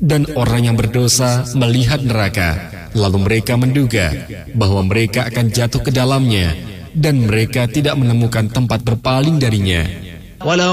Dan orang yang berdosa melihat neraka, lalu mereka menduga bahwa mereka akan jatuh ke dalamnya, dan mereka tidak menemukan tempat berpaling darinya.